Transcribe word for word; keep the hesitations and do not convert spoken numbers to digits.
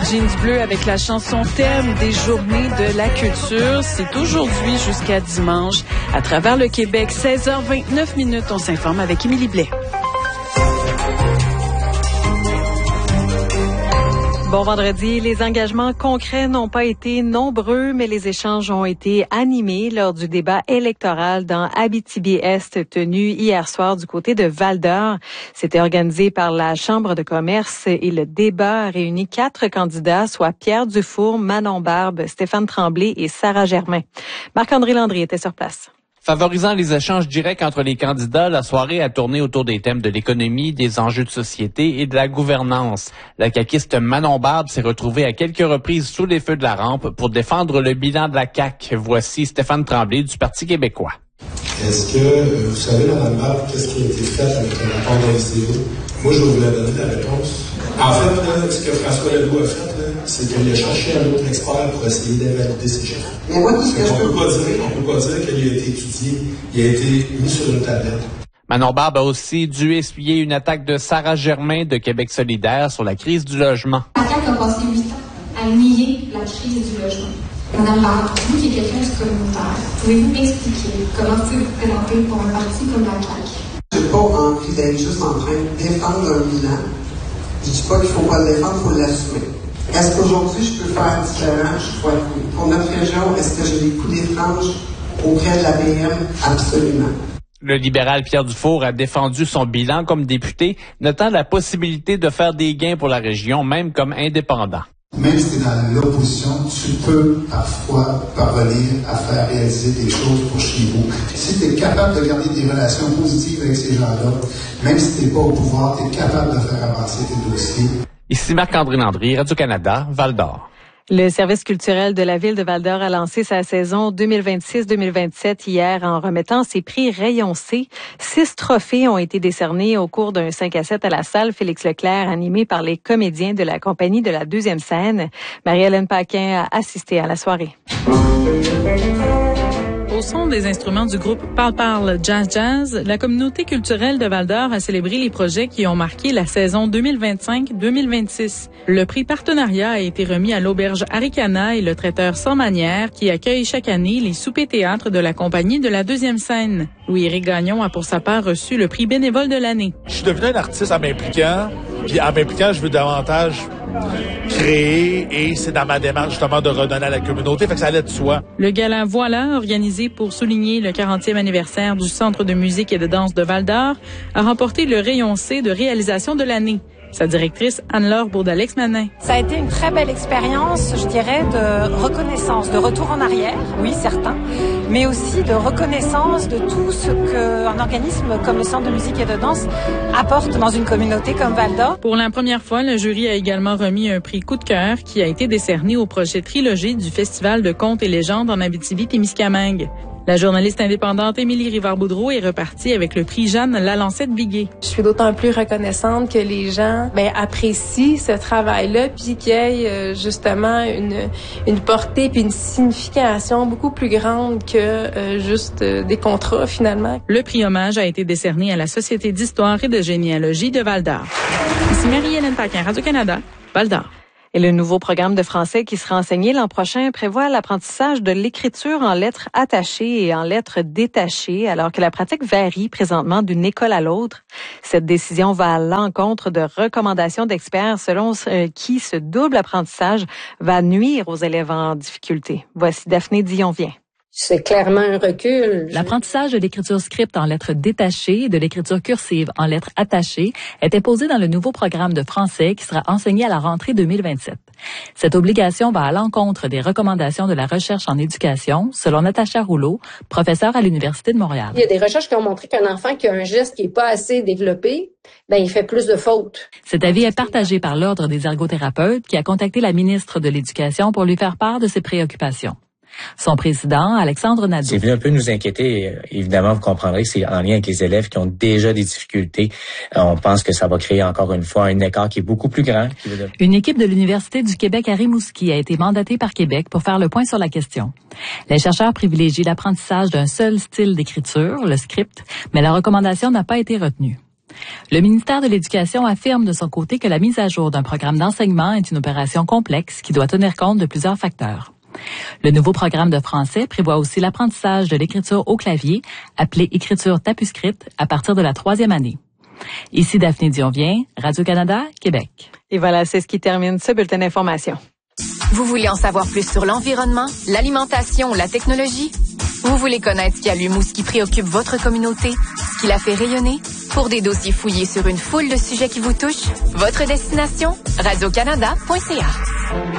Jeans Bleu avec la chanson thème des Journées de la culture. C'est aujourd'hui jusqu'à dimanche. À travers le Québec, seize heures vingt-neuf minutes, on s'informe avec Émilie Blais. Bon vendredi, les engagements concrets n'ont pas été nombreux, mais les échanges ont été animés lors du débat électoral dans Abitibi-Est tenu hier soir du côté de Val-d'Or. C'était organisé par la Chambre de commerce et le débat a réuni quatre candidats, soit Pierre Dufour, Manon Barbe, Stéphane Tremblay et Sarah Germain. Marc-André Landry était sur place. Favorisant les échanges directs entre les candidats, la soirée a tourné autour des thèmes de l'économie, des enjeux de société et de la gouvernance. La caquiste Manon Barbe s'est retrouvée à quelques reprises sous les feux de la rampe pour défendre le bilan de la C A Q. Voici Stéphane Tremblay du Parti québécois. Est-ce que vous savez, Mme Barbe, qu'est-ce qui a été fait avec le rapport de l'I C O? Moi, je vais vous la donner la réponse. En fait, là, ce que François Legault a fait, là, c'est qu'il a cherché un autre expert pour essayer d'invalider ses chiffres. Mais moi, ce que on ne peut pas dire, on peut pas dire qu'il a été étudié, il a été mis sur une tablette. Manon Barbe a aussi dû essuyer une attaque de Sarah Germain de Québec solidaire sur la crise du logement. La C A Q a passé huit ans à nier la crise du logement. Madame Barbe, vous qui êtes quelqu'un du communautaire, pouvez-vous m'expliquer comment vous vous présentez pour un parti comme la C A Q? Je n'ai pas envie d'être juste en train de défendre un bilan. Je ne dis pas qu'il ne faut pas le défendre, il faut l'assumer. Est-ce qu'aujourd'hui, je peux faire différent? Je crois que oui. Pour notre région, est-ce que j'ai des coups d'étrange auprès de l'A P M? Absolument. Le libéral Pierre Dufour a défendu son bilan comme député, notant la possibilité de faire des gains pour la région, même comme indépendant. Même si tu es dans l'opposition, tu peux parfois parvenir à faire réaliser des choses pour chez vous. Si tu es capable de garder des relations positives avec ces gens-là, même si tu n'es pas au pouvoir, tu es capable de faire avancer tes dossiers. Ici Marc-André Landry, Radio-Canada, Val-d'Or. Le service culturel de la ville de Val-d'Or a lancé sa saison deux mille vingt-six deux mille vingt-sept hier en remettant ses prix Rayon C. Six trophées ont été décernés au cours d'un cinq à sept à la salle Félix Leclerc, animé par les comédiens de la compagnie de la deuxième scène. Marie-Hélène Paquin a assisté à la soirée. Au son des instruments du groupe Parle Parle Jazz Jazz, la communauté culturelle de Val-d'Or a célébré les projets qui ont marqué la saison deux mille vingt-cinq deux mille vingt-six. Le prix partenariat a été remis à l'auberge Aricana et le traiteur Sans Manière qui accueille chaque année les soupers théâtres de la compagnie de la deuxième scène. Louis-Éric Gagnon a pour sa part reçu le prix bénévole de l'année. Je suis devenu un artiste en m'impliquant, puis en m'impliquant, je veux davantage créer et c'est dans ma démarche justement de redonner à la communauté, fait que ça allait de soi. Le gala Voilà, organisé pour souligner le quarantième anniversaire du Centre de musique et de danse de Val-d'Or, a remporté le Rayon C de réalisation de l'année. Sa directrice, Anne-Laure Bourdalex-Manin. Ça a été une très belle expérience, je dirais, de reconnaissance, de retour en arrière, oui, certain, mais aussi de reconnaissance de tout ce qu'un organisme comme le Centre de musique et de danse apporte dans une communauté comme Val-d'Or. Pour la première fois, le jury a également remis un prix coup de cœur qui a été décerné au projet Trilogie du Festival de contes et légendes en Abitibi-Témiscamingue. La journaliste indépendante Émilie Rivard-Boudreau est repartie avec le prix Jeanne Lalancette-Biguet. Je suis d'autant plus reconnaissante que les gens ben, apprécient ce travail-là puis qu'il y ait euh, justement une, une portée puis une signification beaucoup plus grande que euh, juste euh, des contrats finalement. Le prix hommage a été décerné à la Société d'histoire et de généalogie de Val-d'Or. Ici Marie-Hélène Paquin, Radio-Canada, Val-d'Or. Et le nouveau programme de français qui sera enseigné l'an prochain prévoit l'apprentissage de l'écriture en lettres attachées et en lettres détachées, alors que la pratique varie présentement d'une école à l'autre. Cette décision va à l'encontre de recommandations d'experts selon qui ce double apprentissage va nuire aux élèves en difficulté. Voici Daphné Dion-Vient. C'est clairement un recul. L'apprentissage de l'écriture script en lettres détachées et de l'écriture cursive en lettres attachées est imposé dans le nouveau programme de français qui sera enseigné à la rentrée deux mille vingt-sept. Cette obligation va à l'encontre des recommandations de la recherche en éducation, selon Natacha Rouleau, professeure à l'Université de Montréal. Il y a des recherches qui ont montré qu'un enfant qui a un geste qui n'est pas assez développé, ben il fait plus de fautes. Cet avis est partagé par l'Ordre des ergothérapeutes qui a contacté la ministre de l'Éducation pour lui faire part de ses préoccupations. Son président, Alexandre Nadeau. C'est venu un peu nous inquiéter. Évidemment, vous comprendrez que c'est en lien avec les élèves qui ont déjà des difficultés. On pense que ça va créer encore une fois un écart qui est beaucoup plus grand. Une équipe de l'Université du Québec à Rimouski a été mandatée par Québec pour faire le point sur la question. Les chercheurs privilégient l'apprentissage d'un seul style d'écriture, le script, mais la recommandation n'a pas été retenue. Le ministère de l'Éducation affirme de son côté que la mise à jour d'un programme d'enseignement est une opération complexe qui doit tenir compte de plusieurs facteurs. Le nouveau programme de français prévoit aussi l'apprentissage de l'écriture au clavier, appelée écriture tapuscrite, à partir de la troisième année. Ici Daphné Dionvien, Radio-Canada, Québec. Et voilà, c'est ce qui termine ce bulletin d'information. Vous voulez en savoir plus sur l'environnement, l'alimentation ou la technologie? Vous voulez connaître ce qui allume ou ce qui préoccupe votre communauté, ce qui la fait rayonner? Pour des dossiers fouillés sur une foule de sujets qui vous touchent, votre destination, radio canada point c a.